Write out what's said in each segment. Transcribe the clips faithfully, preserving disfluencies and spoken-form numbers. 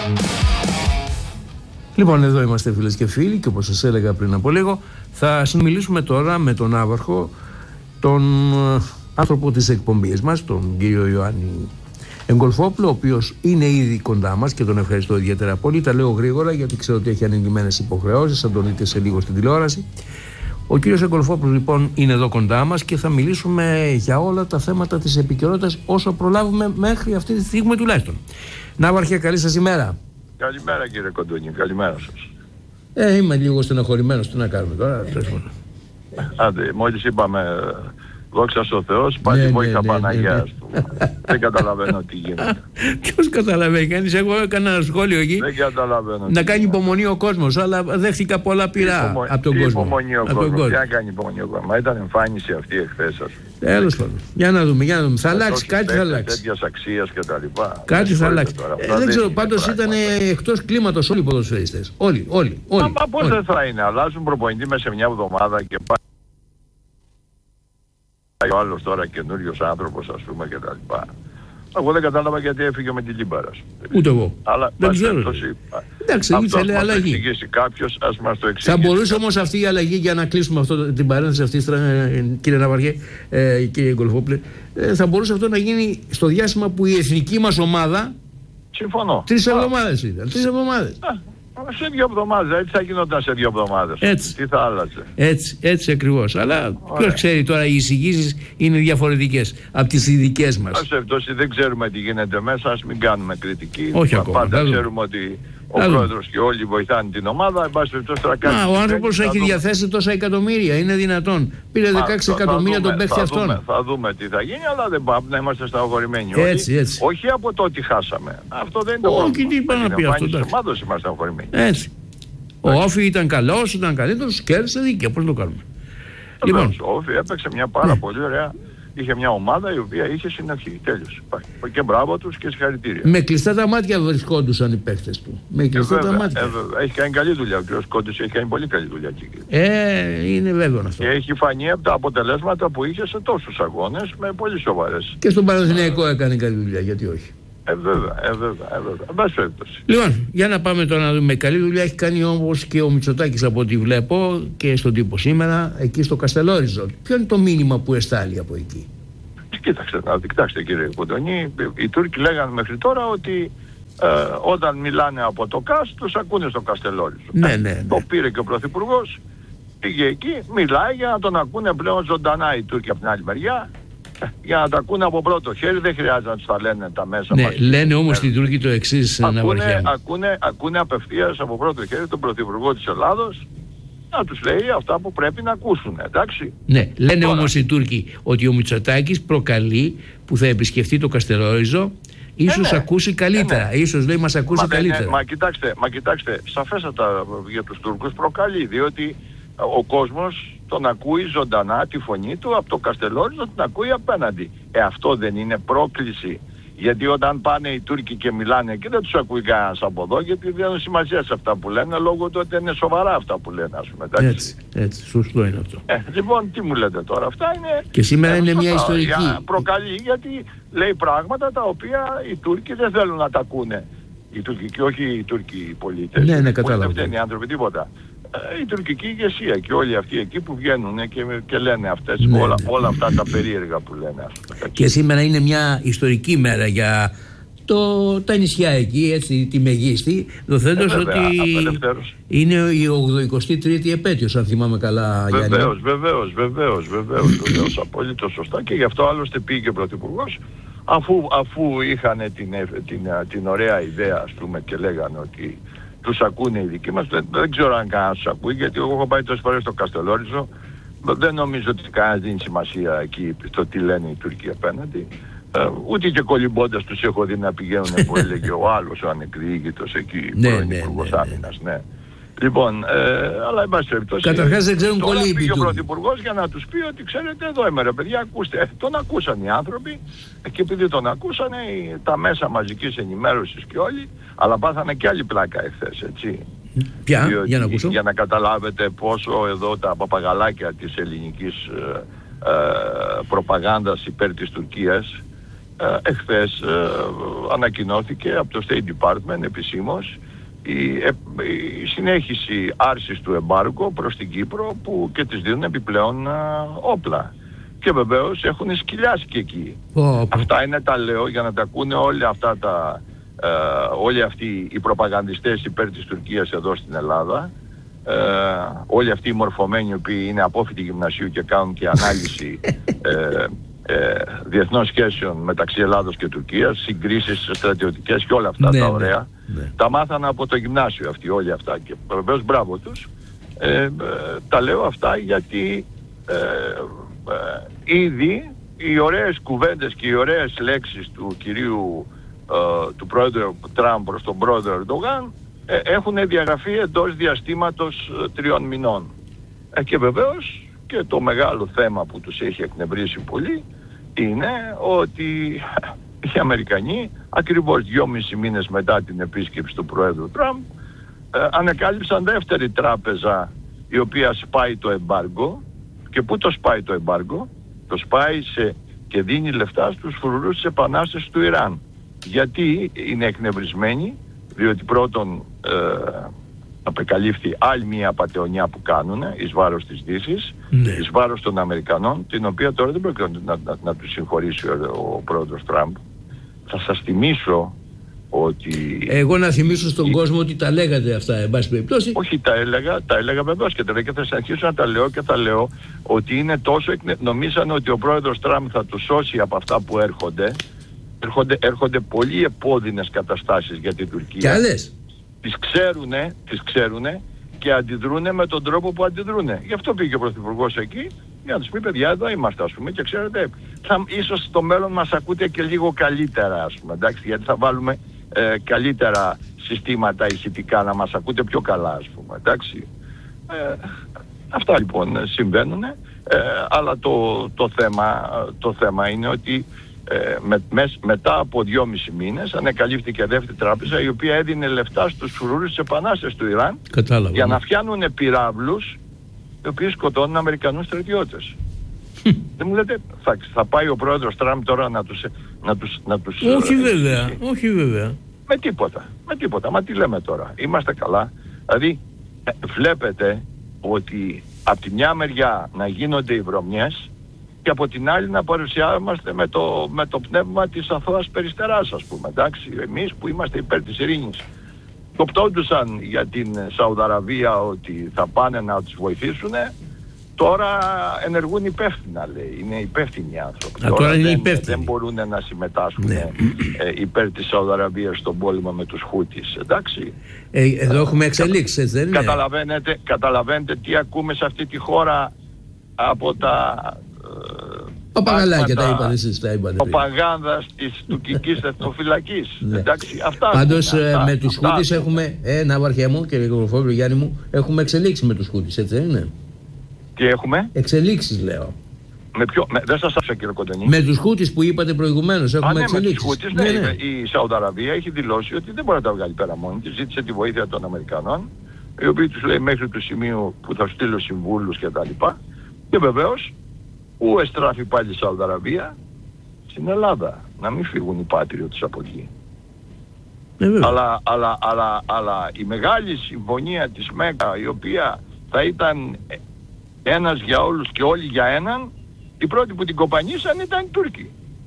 Λοιπόν, εδώ είμαστε φίλες και φίλοι και όπως σας έλεγα πριν από λίγο, θα συνομιλήσουμε τώρα με τον Ναύαρχο, τον άνθρωπο της εκπομπής μας, τον κύριο Ιωάννη Εγκολφόπουλο, ο οποίος είναι ήδη κοντά μας και τον ευχαριστώ ιδιαίτερα πολύ. Τα λέω γρήγορα γιατί ξέρω ότι έχει ανηλυμένες υποχρεώσεις, θα τον δείτε σε λίγο στην τηλεόραση. Ο κύριος Εγκολφόπουλος λοιπόν είναι εδώ κοντά μας και θα μιλήσουμε για όλα τα θέματα της επικαιρότητας όσο προλάβουμε μέχρι αυτή τη στιγμή τουλάχιστον. Ναύαρχε, καλή σας ημέρα. Καλημέρα κύριε Κοντούνη, καλημέρα σας. Ε, είμαι λίγο στενοχωρημένος, τι να κάνουμε τώρα. Άντε, μόλις είπαμε δόξα ο Θεός, πάλι ναι, βοήθα ναι, Παναγίας ναι, του. Δεν καταλαβαίνω τι γίνεται. Ποιος καταλαβαίνει, κανείς, εγώ έκανα ένα σχόλιο εκεί. Δεν καταλαβαίνω. Να κάνει υπομονή ο κόσμος, αλλά δέχτηκα πολλά πειρά υπομο... από τον τι κόσμο. Υπομονή ο από κόσμος, κόσμο. τι να κάνει υπομονή ο κόσμος. Ήταν εμφάνιση αυτή εχθές σας. Τέλος πάντων. Για να δούμε, για να δούμε. Θα αλλάξει, κάτι θα αλλάξει. Τέτοιας αξίας και τα λοιπά. Κάτι θα αλλάξει. Ε, δεν ξέρω, πάντως ήταν εκτός κλίματος όλοι οι ποδοσφαιριστές. Όλοι, όλοι. όλοι Μα πώς δεν θα είναι, αλλάζουν προπονητή μέσα σε μια εβδομάδα και πάει ο άλλος τώρα καινούριος άνθρωπος ας πούμε και τα λοιπά. Εγώ δεν κατάλαβα γιατί έφυγε με τη Λίμπαρα. Ούτε εγώ. Αλλά δεν ξέρω. Εντάξει, ήθελε αλλαγή. Αυτό εξηγήσει κάποιος, ας μας το εξηγήσει. Θα μπορούσε όμως αυτή η αλλαγή, για να κλείσουμε αυτό, την παρένθεση αυτή, κύριε Ναυαρχέ, ε, κύριε Εγκολφόπουλε, ε, θα μπορούσε αυτό να γίνει στο διάστημα που η εθνική μας ομάδα. Συμφωνώ. Τρεις εβδομάδες ήταν. Τρεις εβδομάδες. Σε δύο εβδομάδες, έτσι θα γινόταν σε δύο εβδομάδες. Έτσι. Τι θα άλλαζε. Έτσι, έτσι ακριβώς. Αλλά ποιος ξέρει τώρα, οι εισηγήσεις είναι διαφορετικές από τις ειδικές μας. Ας ευτώσει, δεν ξέρουμε τι γίνεται μέσα, ας μην κάνουμε κριτική. Όχι ακόμα. Πάντα ξέρουμε ότι ο Άλλο. πρόεδρος και όλοι βοηθάνε την ομάδα. Εν πάση περιπτώσει τώρα κάνει. Μα, ο άνθρωπος έχει δούμε. διαθέσει τόσα εκατομμύρια. Είναι δυνατόν. Πήρε δεκαέξι εκατομμύρια, τον παίχτη αυτόν. Δούμε, θα δούμε τι θα γίνει, αλλά δεν πάμε να είμαστε στεναχωρημένοι. Έτσι, έτσι. Όχι από το ότι χάσαμε. Αυτό δεν είναι το πρόβλημα. Όχι, τι είπα να πει αυτό. Στην ομάδα είμαστε στεναχωρημένοι. Έτσι. Ο Όφη ήταν καλός, ήταν καλύτερος, κέρδισε δίκαια. Πώς το κάνουμε. Λοιπόν, ο Όφη έπαιξε μια πάρα πολύ ωραία. Είχε μια ομάδα η οποία είχε συνοχή. Τέλος. Και μπράβο τους και συγχαρητήρια. Με κλειστά τα μάτια βρισκόντουσαν οι παίχτες του. Με κλειστά ε, βέβαια, τα μάτια. Ε, έχει κάνει καλή δουλειά. Ο κ. Κόντης έχει κάνει πολύ καλή δουλειά εκεί. Ε, είναι βέβαιο αυτό. Και έχει φανεί από τα αποτελέσματα που είχε σε τόσους αγώνες με πολύ σοβαρές. Και στον Παναθηναϊκό έκανε καλή δουλειά, γιατί όχι. Ε, βέβαια, ε, βέβαια, ε, βέβαια. Λοιπόν, για να πάμε τώρα να δούμε. Καλή δουλειά έχει κάνει όμως και ο Μητσοτάκης από ό,τι βλέπω και στον τύπο σήμερα, εκεί στο Καστελόριζο. Ποιο είναι το μήνυμα που εστάλει από εκεί? Κοίταξε, να κοιτάξτε κύριε Κοντονή, οι Τούρκοι λέγανε μέχρι τώρα ότι ε, όταν μιλάνε από το ΚΑΣ τους ακούνε στο Καστελόριζο. Ναι, ναι, ναι. Το πήρε και ο Πρωθυπουργός, πήγε εκεί, μιλάει για να τον ακούνε πλέον ζωντανά οι Τούρκοι από την άλλη μεριά. Για να τα ακούνε από πρώτο χέρι, δεν χρειάζεται να τους τα λένε τα μέσα. Ναι, λένε όμως οι Τούρκοι το εξής, ακούνε, ακούνε, ακούνε απευθείας από πρώτο χέρι τον Πρωθυπουργό της Ελλάδος να τους λέει αυτά που πρέπει να ακούσουν, εντάξει. Ναι, λένε Τώρα. όμως οι Τούρκοι ότι ο Μητσοτάκης προκαλεί που θα επισκεφτεί το Καστελόριζο, ίσως ε, ναι. ακούσει καλύτερα, ε, ναι. ίσως λέει μας ακούσει μα, καλύτερα. Ναι, μα κοιτάξτε, μα κοιτάξτε, σαφέστατα για τους Τούρκους προκαλεί, διότι ο κόσμος τον ακούει ζωντανά τη φωνή του από το Καστελόριζο, την ακούει απέναντι. Ε, αυτό δεν είναι πρόκληση? Γιατί όταν πάνε οι Τούρκοι και μιλάνε και δεν τους ακούει κανένας από εδώ, γιατί δεν έχουν σημασία σε αυτά που λένε, λόγω του ότι είναι σοβαρά αυτά που λένε, ας πούμε. Εντάξει. Έτσι, έτσι, σωστό είναι αυτό. Ε, λοιπόν, τι μου λέτε τώρα, αυτά είναι... Και σήμερα ε, είναι μια ιστορική... Για, προκαλεί, γιατί λέει πράγματα τα οποία οι Τούρκοι δεν θέλουν να τα ακούνε. Οι τουρκικοί, όχι οι Τούρκοι πολίτες. Ναι, ναι, κατάλαβα. Δεν είναι οι άνθρωποι τίποτα. Η τουρκική ηγεσία και όλοι αυτοί εκεί που βγαίνουν και, και λένε αυτές, ναι, όλα, ναι. όλα αυτά τα περίεργα που λένε. Και σήμερα είναι μια ιστορική μέρα για το, τα νησιά εκεί, έτσι, τη Μεγίστη, δοθέντως ε, ότι είναι η ογδοηκοστή τρίτη επέτειος, αν θυμάμαι καλά, Γιάννη. Βεβαίως, βεβαίως, βεβαίως, βεβαίως, βεβαίως, απολύτως σωστά. Και γι' αυτό άλλωστε πήγε ο Πρωθυπουργός, αφού, αφού είχαν την, την, την, την ωραία ιδέα, ας πούμε, και λέγανε ότι τους ακούνε οι δικοί μας. Δεν, δεν ξέρω αν κανένας τους ακούει, γιατί εγώ έχω πάει τόσες φορές στο Καστελόριζο. Δεν νομίζω ότι κανένας δίνει σημασία εκεί στο τι λένε οι Τούρκοι απέναντι. Ε, ούτε και κολυμπώντας τους έχω δει να πηγαίνουν που έλεγε ο άλλος, ο ανεκδιήγητος εκεί, ναι, πρώην ναι, Υπουργός ναι, Άμυνας. Ναι. Λοιπόν, ε, αλλά εν πάση περιπτώσει. Καταρχάς δεν ξέρουν κολλήμπι του. Πήγε ο Πρωθυπουργός για να τους πει ότι ξέρετε, εδώ είμαι ρε παιδιά, ακούστε. Ε, τον ακούσαν οι άνθρωποι και επειδή τον ακούσανε τα μέσα μαζικής ενημέρωσης και όλοι, αλλά πάθανε και άλλη πλάκα εχθές, έτσι. Ποια, διότι, για να ακούσω. Για να καταλάβετε πόσο εδώ τα παπαγαλάκια της ελληνικής ε, ε, προπαγάνδας υπέρ της Τουρκίας εχθές ε, ανακοινώθηκε από το State Department επισήμως η, ε, η συνέχιση άρσης του εμπάργου προς την Κύπρο που και της δίνουν επιπλέον ε, όπλα. Και βεβαίως έχουν σκυλιάσει και εκεί. Oh, okay. Αυτά είναι, τα λέω για να τα ακούνε όλοι αυτά τα, ε, όλοι αυτοί οι προπαγανδιστές υπέρ της Τουρκίας εδώ στην Ελλάδα. Ε, όλοι αυτοί οι μορφωμένοι οι οποίοι είναι απόφοιτοι γυμνασίου και κάνουν και ανάλυση ε, ε, διεθνών σχέσεων μεταξύ Ελλάδος και Τουρκίας, συγκρίσεις στρατιωτικές και όλα αυτά ναι, τα ωραία ναι, ναι. Τα μάθανα από το γυμνάσιο αυτοί όλοι αυτά και βεβαίως μπράβο τους. ε, ε, τα λέω αυτά γιατί ε, ε, ήδη οι ωραίες κουβέντες και οι ωραίες λέξεις του κυρίου ε, του πρόεδρου Τραμπ προς τον πρόεδρο Ερντογάν ε, έχουν διαγραφεί εντός διαστήματος ε, τριών μηνών. Ε, και βεβαίως και το μεγάλο θέμα που τους έχει εκνευρίσει πολύ είναι ότι οι Αμερικανοί ακριβώς δυόμισι μήνες μετά την επίσκεψη του Προέδρου Τραμπ ε, ανακάλυψαν δεύτερη τράπεζα η οποία σπάει το εμπάργκο. Και πού το σπάει το εμπάργκο? Το σπάει σε, και δίνει λεφτά στους φρουρούς της επανάστασης του Ιράν. Γιατί είναι εκνευρισμένοι? Διότι πρώτον ε, απεκαλύφθη άλλη μια απατεωνιά που κάνουν εις βάρος της Δύσης, ναι. εις βάρος των Αμερικανών, την οποία τώρα δεν πρέπει να, να, να τους συγχωρήσει ο, ο πρόεδρος Τραμπ. Θα σας θυμίσω ότι... Εγώ να θυμίσω στον η... κόσμο ότι τα λέγατε αυτά, εν πάση περιπτώσει. Όχι, τα έλεγα, τα έλεγα βεβαίως και τα έλεγα και θα αρχίσω να τα λέω και θα λέω ότι είναι τόσο... Εκνε... Νομίζανε ότι ο πρόεδρος Τραμπ θα τους σώσει από αυτά που έρχονται. Έρχονται, έρχονται πολύ επώδυνες καταστάσεις για την Τουρκία. Και άλλες. Τις ξέρουνε, τις ξέρουνε και αντιδρούνε με τον τρόπο που αντιδρούνε. Γι' αυτό πήγε ο Πρωθυπουργός εκεί για να τους πει παιδιά εδώ είμαστε ας πούμε και ξέρετε θα, ίσως στο μέλλον μας ακούτε και λίγο καλύτερα ας πούμε εντάξει γιατί θα βάλουμε ε, καλύτερα συστήματα ηχητικά να μας ακούτε πιο καλά ας πούμε εντάξει. Ε, αυτά λοιπόν συμβαίνουν ε, αλλά το, το, θέμα, το θέμα είναι ότι Ε, με, με, μετά από δυόμισι μήνες ανακαλύφθηκε δεύτερη τράπεζα η οποία έδινε λεφτά στους φρουρούς της επανάστασης του Ιράν. Κατάλαβα, για ναι. να φτιάνουν πυράβλους οι οποίοι σκοτώνουν Αμερικανούς στρατιώτες. Δεν μου λέτε θα, θα πάει ο πρόεδρος Τραμπ τώρα να τους, να τους, να τους όχι ε, βέβαια, ε, όχι βέβαια με τίποτα, με τίποτα, μα τι λέμε τώρα, είμαστε καλά. Δηλαδή ε, βλέπετε ότι από τη μια μεριά να γίνονται οι βρωμιές και από την άλλη να παρουσιάζομαστε με το, με το πνεύμα της αθώας περιστεράς ας πούμε, εντάξει, εμείς που είμαστε υπέρ της ειρήνης. Κοπτόντουσαν για την Σαουδαραβία ότι θα πάνε να τους βοηθήσουν, τώρα ενεργούν υπεύθυνα λέει, είναι υπεύθυνοι άνθρωποι. Α, τώρα τώρα είναι δεν, υπεύθυνοι. Δεν μπορούν να συμμετάσχουν ναι. ε, υπέρ της Σαουδαραβίας στον πόλεμο με τους Χούτις, εντάξει. Ε, εδώ ε, έχουμε εξελίξεις, έτσι δεν είναι? Καταλαβαίνετε, καταλαβαίνετε τι ακούμε σε αυτή τη χώρα από τα... Παπαγαλάκια τα είπατε εσείς, τα είπατε. Προπαγάνδας της τουρκικής εθνοφυλακής. Εντάξει, αυτά. Πάντως είναι, αυτά, με τους Χούτις έχουμε, ε, Ναύαρχέ μου και Γρηγοροφόβουλο Γιάννη μου, έχουμε εξελίξει με τους Χούτις, έτσι δεν είναι? Τι έχουμε? Εξελίξεις λέω. Με ποιο, με, δεν σας άφησα κύριε Κοντενή. Με τους Χούτις που είπατε προηγουμένως έχουμε Α, ναι, εξελίξεις. Με τους Χούτις, ναι, ναι, ναι. Η Σαουδαραβία έχει δηλώσει ότι δεν μπορεί να τα βγάλει πέρα μόνη της. Ζήτησε τη βοήθεια των Αμερικανών, οι οποίοι τους λέει μέχρι του σημείου που θα στείλω συμβούλους κτλ. Και, και βεβαίως πού εστράφει πάλι η Σαουδαραβία? Στην Ελλάδα. Να μην φύγουν οι πάτριωτες από εκεί. Ε, αλλά, αλλά, αλλά, αλλά η μεγάλη συμφωνία της Μέγκα, η οποία θα ήταν ένας για όλους και όλοι για έναν, οι πρώτοι που την κοπανίσαν ήταν οι Τούρκοι.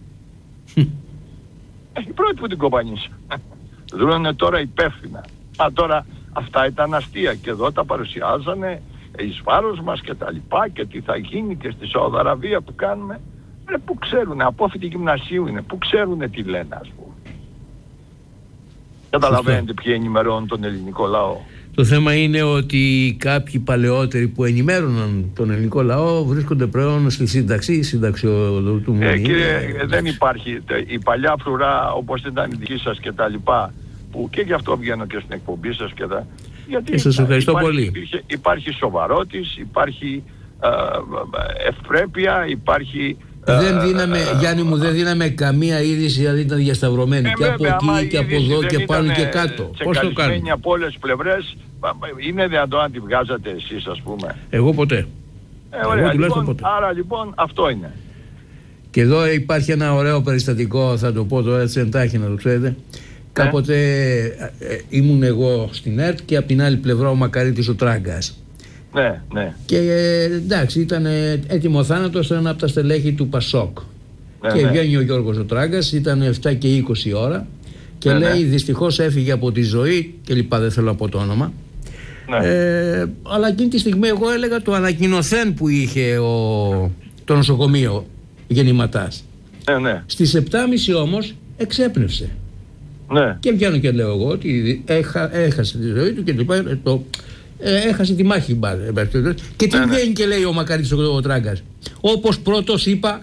Οι πρώτοι που την κοπανίσαν. Δρούνε τώρα υπεύθυνα. Α, τώρα αυτά ήταν αστεία και εδώ τα παρουσιάζανε εις βάρος μας και τα λοιπά και τι θα γίνει και στη Σαουδαραβία που κάνουμε. Ρε, που ξέρουνε, απόφοιτοι γυμνασίου είναι, που ξέρουνε τι λένε ας πούμε. Καταλαβαίνετε ποιοι ενημερώνουν τον ελληνικό λαό. Το θέμα είναι ότι κάποιοι παλαιότεροι που ενημέρωναν τον ελληνικό λαό βρίσκονται πλέον στη σύνταξη, συνταξιοδοτούμενοι. Ε, κύριε, δεν υπάρχει η παλιά φρουρά όπως ήταν η δική σας και τα λοιπά, που και γι' αυτό βγαίνω και στην εκπομπή σας και τα... Γιατί και σας ευχαριστώ υπάρχει, πολύ. Υπήρχε, υπάρχει σοβαρότης, υπάρχει ε, ευπρέπεια, υπάρχει... Δεν δίναμε, ε, Γιάννη μου, δεν δίναμε καμία είδηση, δηλαδή ήταν διασταυρωμένη ε, και βέβαια, από εκεί και από εδώ και πάνω και κάτω. Πώς το κάνουμε? Από όλες τις πλευρές, είναι δυνατόν να τη βγάζατε εσείς ας πούμε? Εγώ ποτέ. Ε, ωραία, Εγώ, λοιπόν, ποτέ. Άρα λοιπόν αυτό είναι. Και εδώ υπάρχει ένα ωραίο περιστατικό, θα το πω τώρα έτσι εντάχει να το ξέρετε. Κάποτε ε, ήμουν εγώ στην ΕΡΤ και από την άλλη πλευρά ο Μακαρίτης ο Τράγκας. Ναι, ναι. Και ε, εντάξει, ήταν έτοιμο θάνατος, ήταν από τα στελέχη του Πασόκ. Ναι, και ναι. Βγαίνει ο Γιώργος ο Τράγκας, ήταν επτά και είκοσι ώρα και ναι, λέει ναι. Δυστυχώς έφυγε από τη ζωή και λοιπά, δεν θέλω να πω το όνομα. Ναι. Ε, αλλά εκείνη τη στιγμή εγώ έλεγα το ανακοινωθέν που είχε ο, το νοσοκομείο γεννηματάς. Ναι, ναι. Στις επτά και μισή όμως εξέπνευσε. Ναι. Και βγαίνω και λέω εγώ ότι έχα, έχασε τη ζωή του και λοιπά, το, ε, έχασε τη μάχη μπα, και τι ναι, βγαίνει ναι. Και λέει ο Μακαρίτης ο, ο Τράγκας, όπως πρώτος είπα.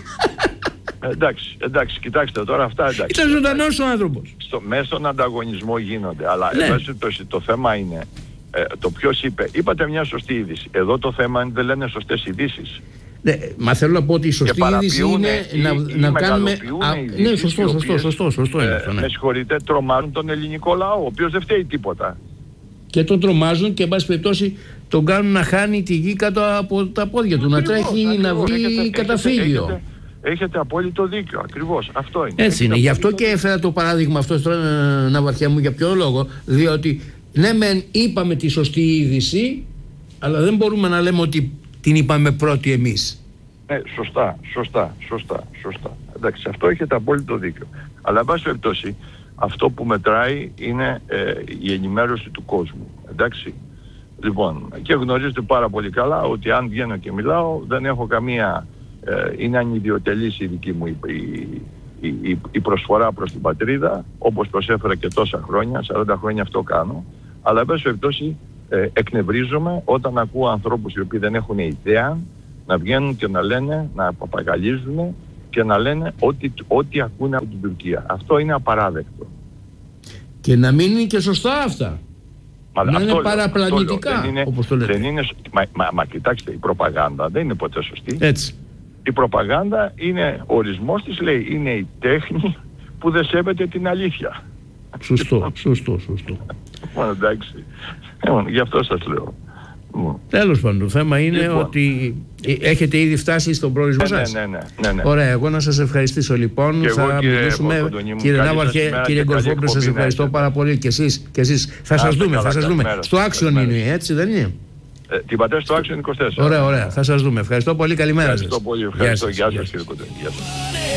Εντάξει, εντάξει, κοιτάξτε τώρα αυτά εντάξει. Ήταν ζωντανός ο άνθρωπος. Στο, μέσα στον ανταγωνισμό γίνονται, αλλά ναι. Εδώ το, το θέμα είναι ε, το ποιος είπε. Είπατε μια σωστή είδηση. Εδώ το θέμα είναι δεν λένε σωστές ειδήσεις. Ναι, μα θέλω να πω ότι η σωστή είδηση είναι ή, να, ή να κάνουμε. Α, ναι, σωστό, σωστό, σωστό, σωστό είναι αυτό. Ναι. Με συγχωρείτε, τρομάζουν τον ελληνικό λαό, ο οποίος δεν φταίει τίποτα. Και τον τρομάζουν και, εν πάση περιπτώσει, τον κάνουν να χάνει τη γη κάτω από τα πόδια του, ακριβώς, να τρέχει ακριβώς, να βρει έχετε, καταφύγιο. Έχετε, έχετε, έχετε απόλυτο δίκιο, ακριβώς. Αυτό είναι. Έτσι είναι. Γι' αυτό και έφερα το παράδειγμα αυτό τώρα, Ναυαρχιά μου, για ποιο λόγο. Διότι ναι, μεν είπαμε τη σωστή είδηση, αλλά δεν μπορούμε να λέμε ότι την είπαμε πρώτη εμείς. Ναι, σωστά, σωστά, σωστά, σωστά. Εντάξει, αυτό έχετε απόλυτο δίκιο. Αλλά, εν πάση περιπτώσει, αυτό που μετράει είναι ε, η ενημέρωση του κόσμου. Εντάξει. Λοιπόν, και γνωρίζετε πάρα πολύ καλά ότι αν βγαίνω και μιλάω, δεν έχω καμία... Ε, είναι ανιδιοτελής η δική μου η, η, η, η προσφορά προς την πατρίδα, όπως προσέφερα και τόσα χρόνια, σαράντα χρόνια αυτό κάνω. Αλλά, εν πάση περιπτώσει, ε, εκνευρίζομαι όταν ακούω ανθρώπους οι οποίοι δεν έχουν ιδέα να βγαίνουν και να λένε, να παπαγαλίζουν και να λένε ό,τι, ό,τι ακούνε από την Τουρκία. Αυτό είναι απαράδεκτο. Και να μην είναι και σωστά αυτά. Μα να αυτό είναι παραπλανητικά, δεν είναι, όπως το λέτε. Δεν είναι, μα, μα, μα κοιτάξτε, η προπαγάνδα δεν είναι ποτέ σωστή. Έτσι. Η προπαγάνδα είναι, ο ορισμός της λέει, είναι η τέχνη που δεν σέβεται την αλήθεια. Σωστό, σωστό, σωστό. Μόνο εντάξει. Ε, γι' αυτό σας λέω. Τέλος πάντων, το θέμα είναι λοιπόν ότι έχετε ήδη φτάσει στον προορισμό ναι, σας. Ναι, ναι, ναι, ναι. Ωραία, εγώ να σας ευχαριστήσω λοιπόν. Και θα εγώ, κύριε μιλήσουμε. Κύριε Ναύαρχε, κύριε Γκορφόπουλο, σας ευχαριστώ ναι, πάρα πολύ. Και εσείς, και εσείς. Θα σας δούμε, θα σας δούμε. Στο Action είναι, έτσι δεν είναι? Ε, την πατέρα στο Action είκοσι τέσσερα. Ωραία, ωραία. Θα σας δούμε. Ευχαριστώ πολύ. Καλημέρα σας. Ευχαριστώ πολύ. Ευχαριστώ. Γεια σας, κύριε Κοντέ.